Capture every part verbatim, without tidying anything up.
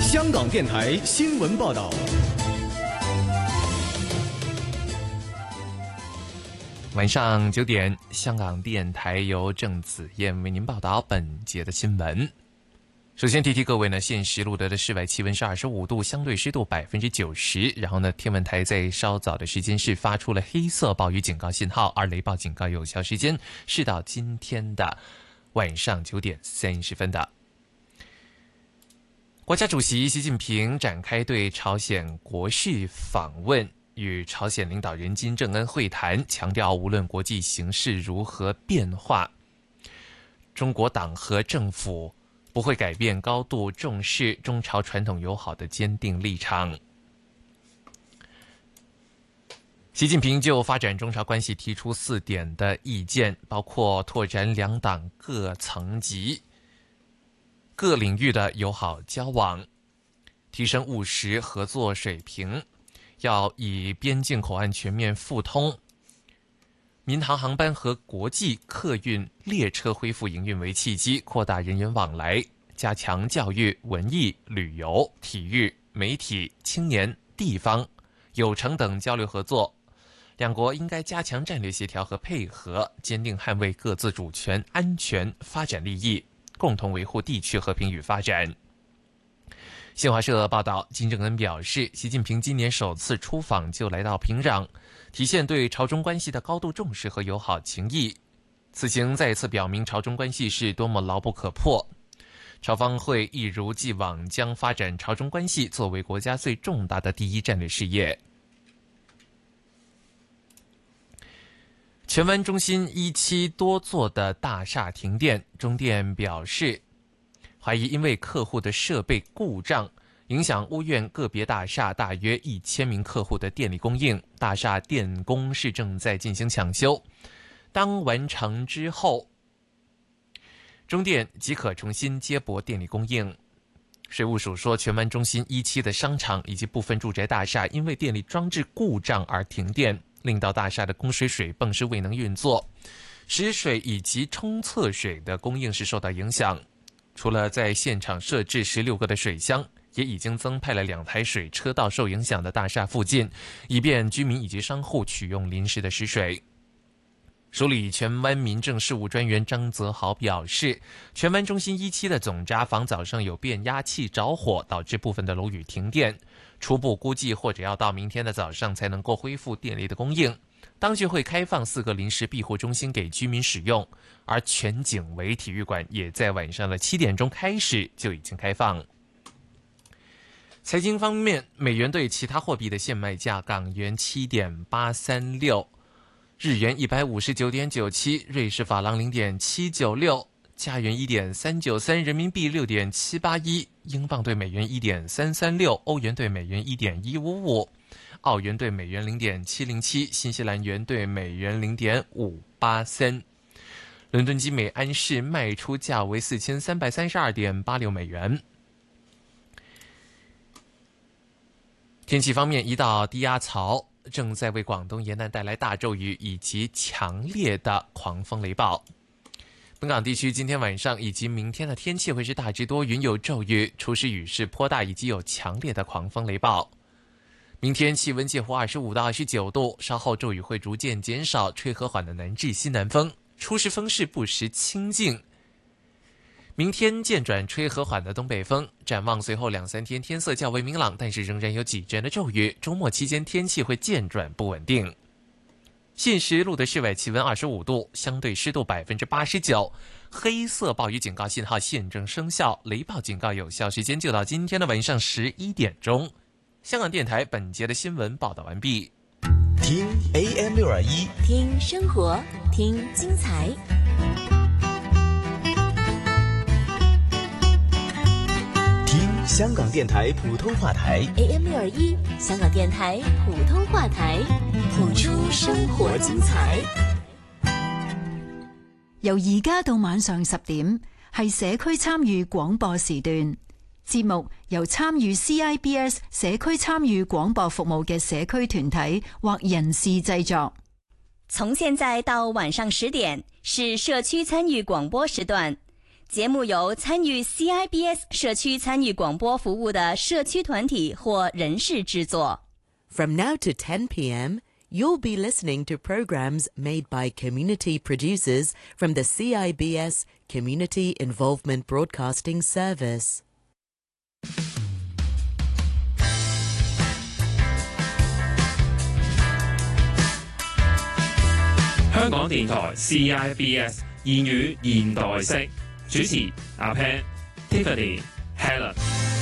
香港电台新闻报道。 晚上九点，香港电台由郑子燕为您报道本节的新闻。首先提提各位呢，现时录得的室外气温是二十五度，相对湿度百分之九十。然后呢，天文台在稍早的时间是发出了黑色暴雨警告信号，而雷暴警告有效时间是到今天的晚上九点三十分的。国家主席习近平展开对朝鲜国事访问，与朝鲜领导人金正恩会谈，强调无论国际形势如何变化，中国党和政府不会改变高度重视中朝传统友好的坚定立场。习近平就发展中朝关系提出四点的意见，包括拓展两党各层级、各领域的友好交往，提升务实合作水平，要以边境口岸全面复通、民航航班和国际客运列车恢复营运为契机，扩大人员往来，加强教育、文艺、旅游、体育、媒体、青年、地方、有成等交流合作。两国应该加强战略协调和配合，坚定捍卫各自主权、安全、发展利益，共同维护地区和平与发展。新华社报道，金正恩表示，习近平今年首次出访就来到平壤，体现对朝中关系的高度重视和友好情谊。此行再次表明朝中关系是多么牢不可破。朝方会一如既往将发展朝中关系作为国家最重大的第一战略事业。荃湾中心一期多座的大厦停电，中电表示，怀疑因为客户的设备故障，影响屋苑个别大厦大约一千名客户的电力供应。大厦电工是正在进行抢修，当完成之后，中电即可重新接驳电力供应。水务署说，荃湾中心一期的商场以及部分住宅大厦因为电力装置故障而停电，令到大厦的供水水泵是未能运作，食水以及冲厕水的供应是受到影响。除了在现场设置十六个的水箱，也已经增派了两台水车到受影响的大厦附近，以便居民以及商户取用临时的食水。署理荃湾民政事务专员张泽豪表示，荃湾中心一期的总闸房早上有变压器着火，导致部分的楼宇停电，初步估计或者要到明天的早上才能够恢复电力的供应。当局会开放四个临时庇护中心给居民使用，而全景围体育馆也在晚上的七点钟开始就已经开放。财经方面，美元对其他货币的现卖价：港元七点八三六，日元一百五十九点九七，瑞士法郎零点七九六，加元一点三九三，人民币六点七八一，英镑对美元一点三三六，欧元对美元一点一五五，澳元对美元零点七零七，新西兰元对美元零点五八三。伦敦基美安市卖出价为四千三百三十二点八六美元。天气方面，一道低压槽正在为广东沿岸带来大骤雨以及强烈的狂风雷暴。本港地区今天晚上以及明天的天气会是大致多云有骤雨，初时雨势颇大，以及有强烈的狂风雷暴。明天气温介乎二十五到二十九度，稍后骤雨会逐渐减少，吹和缓的南至西南风，初时风势不时清劲。明天渐转吹和缓的东北风，展望随后两三天天色较为明朗，但是仍然有几阵的骤雨，周末期间天气会渐转不稳定。现时录的室外气温二十五度，相对湿度百分之八十九，黑色暴雨警告信号现正生效，雷暴警告有效时间就到今天的晚上十一点钟。香港电台本节的新闻报道完毕。 听 A M 六二一， 听生活，听精彩。 听香港电台普通话台 A M 六二一，香港電台普通話台，譜出生活精彩。 由而家到晚上十點，係社區參與廣播時段。節目由參與 C I B S 社區參與廣播服務嘅社區團體或人士製作。 從現在到晚上十點是社區參與廣播時段。 節目由參與 C I B S 社區參與廣播服務的社區團體或人士製作。 From now to ten p.m., you'll be listening to programs made by community producers from the C I B S Community Involvement Broadcasting Service. 香港電台 C I B S 言語現代式，主持阿 Pan、Tiffany、Helen。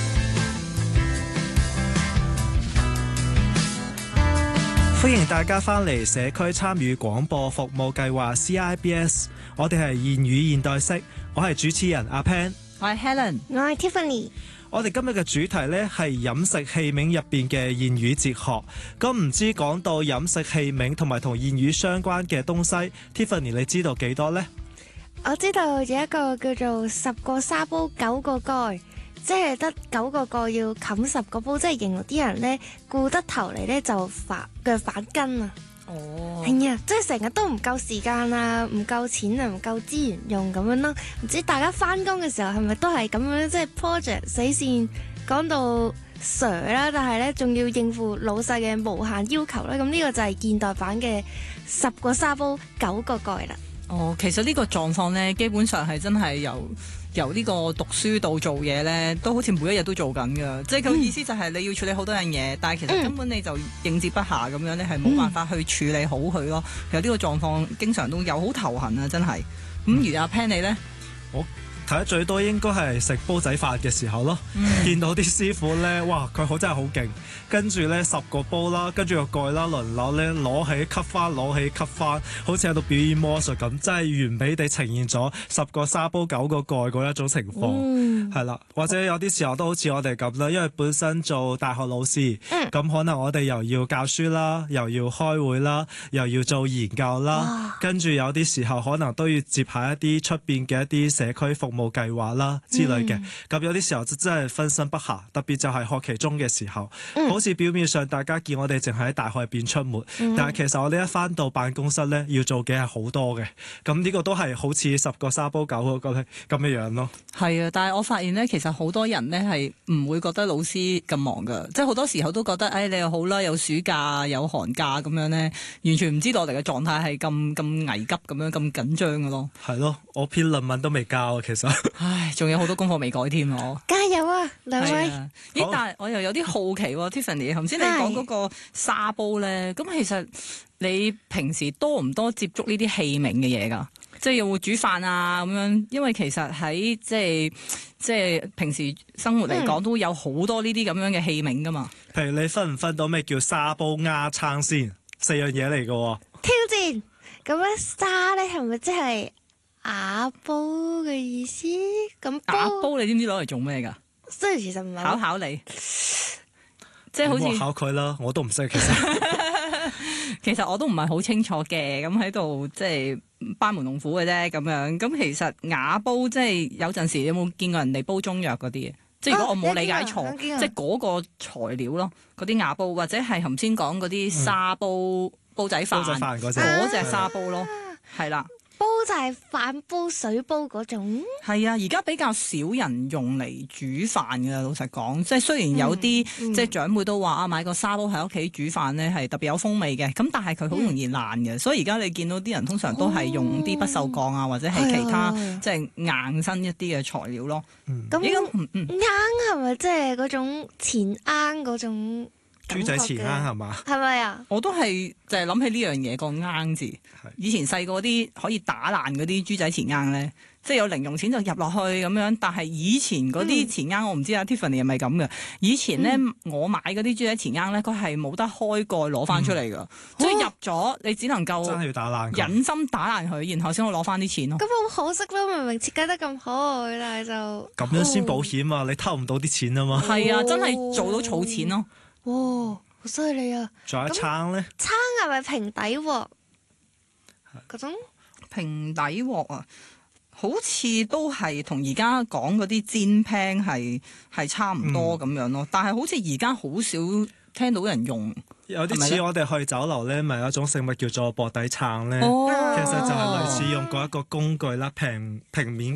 歡迎大家返嚟社區參與廣播服務計劃 C I B S， 我哋係言語現代式，我係主持人阿 Pan， 我係 Helen， 我係 Tiffany。 我哋今日嘅主題呢係飲食器皿入邊嘅言語哲學。咁唔知講到飲食器皿同埋同言語相關嘅東西 ，Tiffany 你知道幾多呢？ 我知道有一個叫做十個沙煲九個蓋，即係得九個蓋要冚十個煲，即係形容啲人呢顧得頭嚟呢就反腳反筋啊！哦，係啊，即係成日都唔夠時間啊，唔夠錢啊，唔夠資源用咁樣咯。唔知大家翻工嘅時候係咪都係咁樣，即係 project 死線講到 Sir 啦，但係呢仲要應付老細嘅無限要求咧。咁呢個就係現代版嘅十個沙煲九個蓋啦。 哦，其實呢個狀況呢，基本上係真係由由呢個讀書到做嘢呢，都好似每一日都做緊㗎。即係佢意思就係你要處理好多樣嘢，嗯、但係其實根本你就應接不暇咁樣，你係冇辦法去處理好佢咯。其實呢個狀況經常都有，好頭痕啊，真係。咁、嗯、如阿 Pan 你呢？ 我睇得最多應該係食煲仔飯嘅時候咯，嗯、見到啲師傅咧，哇佢好真係好勁，跟住咧十個煲啦，跟住個蓋啦，輪流咧攞起吸翻，攞起吸翻，好似喺度表演魔術咁，真係完美地呈現咗十個沙煲九個蓋嗰一種情況，係啦、嗯。或者有啲時候都好似我哋咁啦，因為本身做大學老師，咁、嗯、可能我哋又要教書啦，又要開會啦，又要做研究啦，跟住有啲時候可能都要接下一啲出邊嘅一啲社區服務冇計劃啦之類嘅，咁、嗯、有啲時候就真係分身不暇，特別就係學期中嘅時候，嗯、好似表面上大家見我哋淨係喺大學入邊出沒，嗯、但係其實我哋一返到辦公室呢，要做嘅係好多嘅，咁呢個都係好似十個沙煲九個咁嘅樣咯。係啊，但係我發現呢，其實好多人呢係唔會覺得老師咁忙噶，即係好多時候都覺得，誒、哎、你又好啦，有暑假有寒假咁樣呢，完全唔知道我哋嘅狀態係咁咁危急咁樣咁緊張嘅咯。 係咯，我篇論文都未交啊，其實。 唉，仲有好多功課未改添我。 加油啊，兩位！ 咦，好但係我又有啲好奇喎，Tiffany，頭先你講嗰個沙煲咧，咁其實你平時多唔多接觸呢啲器皿嘅嘢㗎？即係又會煮飯啊咁樣，因為其實喺即係即係平時生活嚟講，嗯、都有好多呢啲咁樣嘅器皿㗎嘛。 譬如你分唔分到咩叫沙煲鴨撐先？四樣嘢嚟㗎喎。 挑戰咁樣沙咧，係咪即係？瓦煲嘅意思，咁瓦煲你知唔知攞嚟做咩噶？ 雖然其實唔係考考你，即係好似考佢啦，我都唔識其實。 其實我都唔係好清楚嘅，咁喺度即係班門弄斧嘅啫咁樣。咁其實瓦煲即係有陣時，你有冇見過人哋煲中藥嗰啲？即係如果我冇理解錯，即係嗰個材料咯，嗰啲瓦煲或者係頭先講嗰啲沙煲、嗯、煲仔飯嗰隻嗰隻沙煲咯，係啦。 煲就係飯煲、水煲嗰種。 係啊，而家比較少人用嚟煮飯㗎。老實講，即係雖然有啲、嗯嗯、即係長輩都話啊，買個沙煲喺屋企煮飯咧係特別有風味嘅。咁但係佢好容易爛嘅，嗯、所以而家你見到啲人通常都係用啲不鏽鋼啊，哦、或者係其他、啊、即係硬身一啲嘅材料咯。 咁罌係咪即係嗰種錢罌嗰種？ 豬仔錢罌係嘛？ 係咪啊？ 我都係就係諗起呢樣嘢個罌字。以前細個啲可以打爛嗰啲豬仔錢罌咧，即係有零用錢就入落去咁樣。但係以前嗰啲錢罌，我唔知阿 Tiffany 係咪咁嘅。以前咧，嗯、我買嗰啲豬仔錢罌咧，佢係冇得開蓋攞翻出嚟噶，即係、嗯、入咗你只能夠真係要打爛， 忍心打爛佢，然後先可以攞翻啲錢咯。 咁好可惜咯，明明設計得咁可愛，但係就咁樣先保險啊！你偷唔到啲錢啊嘛。 係啊，真係做到儲錢咯。 哇、哦！好犀利啊！ 仲有撐咧？ 撐係咪平底鑊？嗰種平底鑊啊，好似都係同而家講嗰啲煎 pan 係係差唔多咁樣咯。嗯、但係好似而家好少聽到人用。 有啲似我哋去酒樓咧，咪有一種食物叫做薄底撐咧， 哦、 其實就係類似用過一個工具啦，平平面